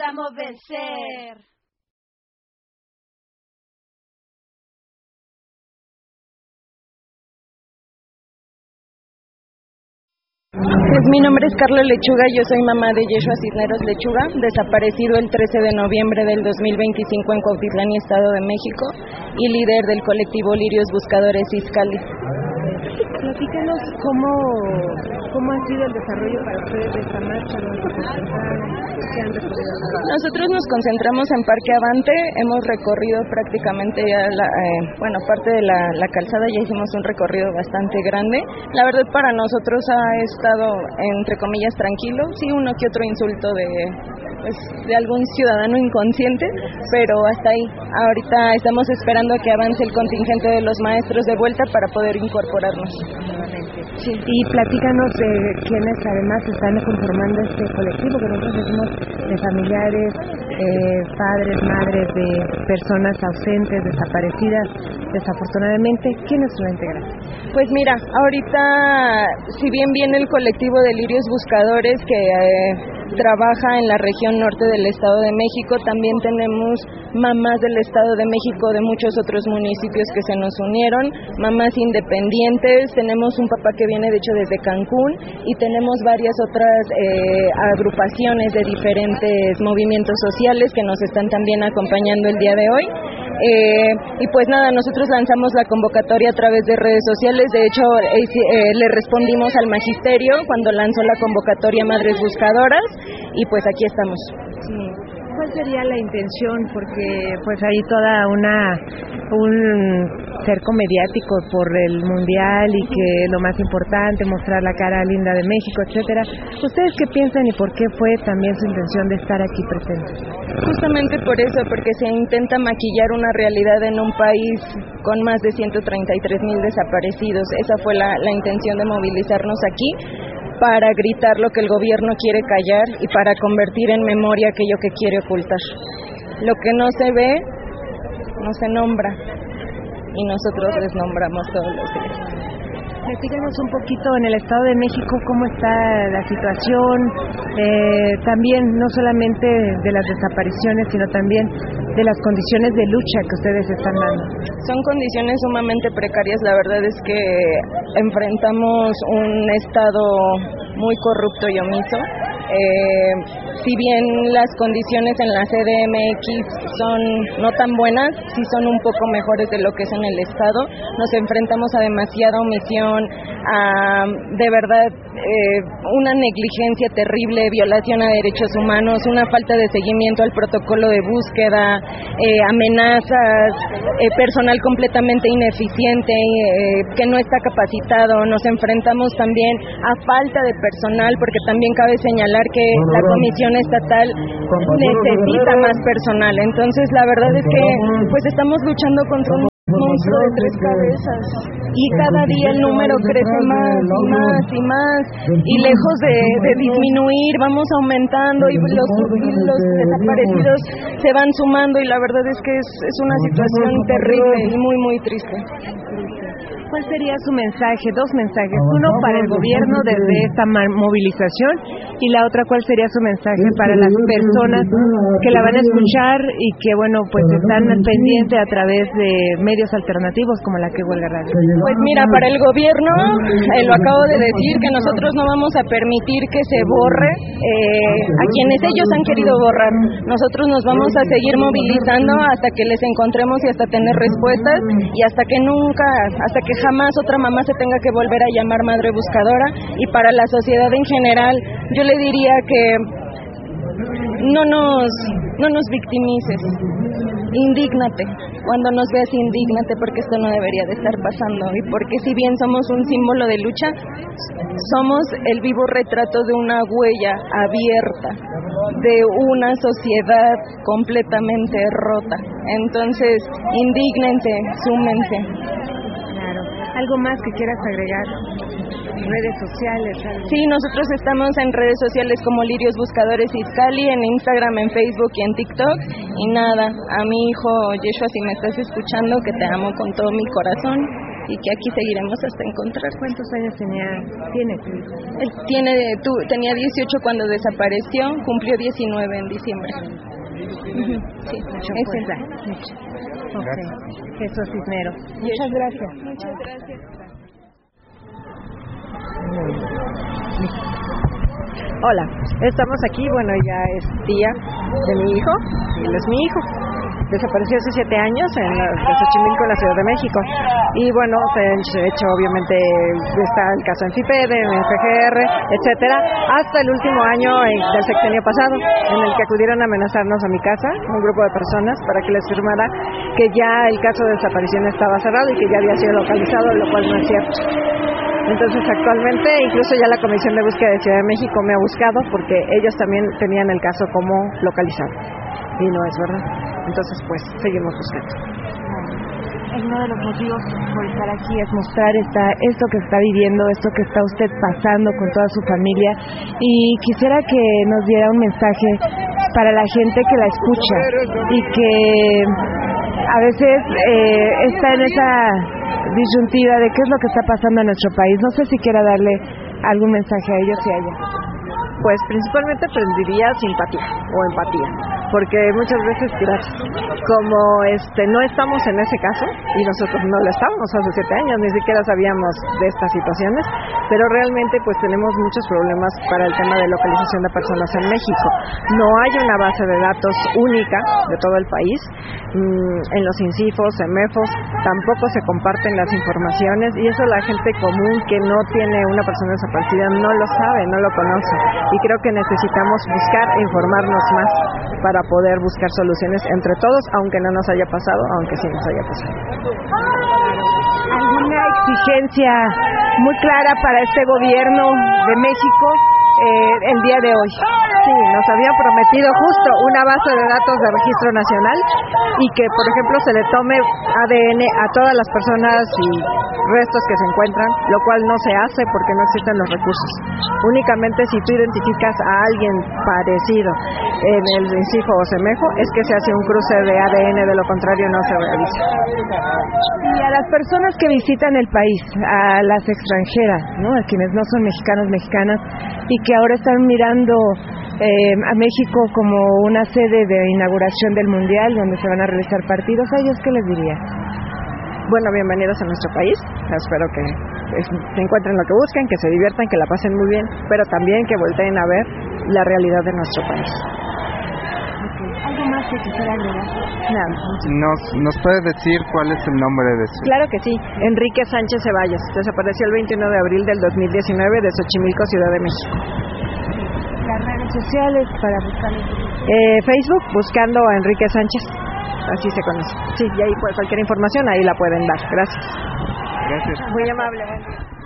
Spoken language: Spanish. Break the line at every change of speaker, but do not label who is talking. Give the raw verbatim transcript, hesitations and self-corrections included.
logramos vencer.
Pues mi nombre es Carla Lechuga, yo soy mamá de Yeshua Cisneros Lechuga, desaparecido el trece de noviembre del dos mil veinticinco en Cuautitlán, Estado de México, y líder del colectivo Lirios Buscadores Izcalli.
Platícanos cómo, cómo ha sido el desarrollo para ustedes de esta marcha, ¿dónde se concentraron? ¿Qué han recorrido?
Nosotros nos concentramos en Parque Avante, hemos recorrido prácticamente ya, la, eh, bueno, parte de la, la calzada, ya hicimos un recorrido bastante grande. La verdad para nosotros ha estado, entre comillas, tranquilo, sí uno que otro insulto de, pues, de algún ciudadano inconsciente, pero hasta ahí. Ahorita estamos esperando a que avance el contingente de los maestros de vuelta para poder incorporarnos.
Sí. Y platícanos de quienes además están conformando este colectivo, que nosotros decimos de familiares, eh, padres, madres de personas ausentes, desaparecidas, desafortunadamente. ¿Quiénes lo integran?
Pues mira, ahorita, si bien viene el colectivo de Lirios Buscadores que eh, trabaja en la región norte del Estado de México, también tenemos mamás del Estado de México de muchos otros municipios que se nos unieron, mamás independientes, tenemos un papá que viene de hecho desde Cancún y tenemos varias otras eh, agrupaciones de diferentes movimientos sociales que nos están también acompañando el día de hoy. Eh, y pues nada, nosotros lanzamos la convocatoria a través de redes sociales, de hecho eh, eh, le respondimos al magisterio cuando lanzó la convocatoria Madres Buscadoras y pues aquí estamos.
Sí. ¿Cuál sería la intención? Porque pues hay toda una un cerco mediático por el mundial y que lo más importante, mostrar la cara linda de México, etcétera. ¿Ustedes qué piensan y por qué fue también su intención de estar aquí presentes?
Justamente por eso, porque se intenta maquillar una realidad en un país con más de ciento treinta y tres mil desaparecidos. Esa fue la, la intención de movilizarnos aquí, para gritar lo que el gobierno quiere callar y para convertir en memoria aquello que quiere ocultar. Lo que no se ve, no se nombra, y nosotros les nombramos todos los días.
Platícanos un poquito en el Estado de México cómo está la situación, eh, también no solamente de las desapariciones, sino también de las condiciones de lucha que ustedes están dando.
Son condiciones sumamente precarias, la verdad es que enfrentamos un Estado muy corrupto y omiso. Eh, si bien las condiciones en la C D M X son no tan buenas, sí son un poco mejores de lo que es en el Estado. Nos enfrentamos a demasiada omisión, a de verdad eh, una negligencia terrible, violación a derechos humanos, una falta de seguimiento al protocolo de búsqueda, eh, amenazas, eh, personal completamente ineficiente, eh, que no está capacitado. Nos enfrentamos también a falta de personal, porque también cabe señalar que la Comisión Estatal necesita más personal. Entonces la verdad es que pues estamos luchando contra un monstruo de tres cabezas y cada día el número crece más y más y más y lejos de, de disminuir vamos aumentando y los, los desaparecidos se van sumando y la verdad es que es, es una situación terrible y muy muy triste.
¿Cuál sería su mensaje? Dos mensajes. Uno para el gobierno desde esta movilización y la otra, ¿cuál sería su mensaje para las personas que la van a escuchar y que, bueno, pues están al pendiente a través de medios alternativos como la que huelga radio?
Pues mira, para el gobierno, eh, lo acabo de decir, que nosotros no vamos a permitir que se borre eh, a quienes ellos han querido borrar. Nosotros nos vamos a seguir movilizando hasta que les encontremos y hasta tener respuestas y hasta que nunca, hasta que jamás otra mamá se tenga que volver a llamar madre buscadora. Y para la sociedad en general, yo le diría que no nos, no nos victimices, indígnate, cuando nos veas indígnate porque esto no debería de estar pasando y porque si bien somos un símbolo de lucha, somos el vivo retrato de una huella abierta, de una sociedad completamente rota. Entonces, indígnense, súmense.
¿Algo más que quieras agregar? ¿Redes sociales? ¿Algo?
Sí, nosotros estamos en redes sociales como Lirios Buscadores Izcalli, en Instagram, en Facebook y en TikTok. Y nada, a mi hijo Yeshua, si me estás escuchando, que te amo con todo mi corazón. y que aquí seguiremos hasta encontrar.
¿Cuántos años tenía, tiene tu hijo?
Él tiene, tu, tenía dieciocho cuando desapareció, cumplió diecinueve en diciembre. Sí,
mucho
es
fuerza.
el...
Mucho. Okay. Jesús Cisneros. Muchas gracias.
Muchas gracias.
Hola, estamos aquí, bueno, ella es tía de mi hijo, y él es mi hijo. Desapareció hace siete años en la, de Xochimilco, en la Ciudad de México. Y bueno, se ha hecho, obviamente, está el caso en FIPEDE, en F G R, etcétera, hasta el último año en, del sexenio pasado, en el que acudieron a amenazarnos a mi casa, un grupo de personas, para que les firmara que ya el caso de desaparición estaba cerrado y que ya había sido localizado, lo cual no es cierto. Entonces, actualmente, incluso ya la Comisión de Búsqueda de Ciudad de México me ha buscado porque ellos también tenían el caso como localizado. Y no es verdad. Entonces, pues, seguimos buscando.
Uno de los motivos por estar aquí es mostrar esta, esto que está viviendo, esto que está usted pasando con toda su familia. Y quisiera que nos diera un mensaje para la gente que la escucha y que a veces eh, está en esa disyuntiva de qué es lo que está pasando en nuestro país. No sé si quiera darle algún mensaje a ellos y a ella.
Pues principalmente prendiría simpatía o empatía, porque muchas veces, gracias, como este no estamos en ese caso, y nosotros no lo estábamos hace siete años, ni siquiera sabíamos de estas situaciones, pero realmente pues tenemos muchos problemas para el tema de localización de personas en México. No hay una base de datos única de todo el país, en los INCIFOS, EMEFOS, tampoco se comparten las informaciones, y eso la gente común que no tiene una persona desaparecida no lo sabe, no lo conoce. Y creo que necesitamos buscar e informarnos más para poder buscar soluciones entre todos, aunque no nos haya pasado, aunque sí nos haya pasado.
¿Alguna exigencia muy clara para este gobierno de México eh, el día de hoy?
Sí, nos habían prometido justo una base de datos de registro nacional y que, por ejemplo, se le tome A D N a todas las personas y restos que se encuentran, lo cual no se hace porque no existen los recursos. Únicamente si tú identificas a alguien parecido en el INCIFO o CEMEFO es que se hace un cruce de A D N, de lo contrario no se realiza.
Y a las personas que visitan el país, a las extranjeras, ¿no?, a quienes no son mexicanos, mexicanas, y que ahora están mirando eh, a México como una sede de inauguración del Mundial, donde se van a realizar partidos, ¿a ellos qué les diría?
Bueno, bienvenidos a nuestro país. Espero que se encuentren lo que busquen, que se diviertan, que la pasen muy bien, pero también que volteen a ver la realidad de nuestro país.
Okay. ¿Algo más que quisiera agregar?
Nada.
¿Nos, ¿Nos puede decir cuál es el nombre de su...?
Claro que sí. Enrique Sánchez Ceballos. Desapareció el veintiuno de abril del dos mil diecinueve de Xochimilco, Ciudad de México.
Las redes sociales para buscarlo.
Eh, Facebook, buscando a Enrique Sánchez. Así se conoce. Sí, y ahí pues, cualquier información ahí la pueden dar. Gracias.
Gracias.
Muy amable. Buen día.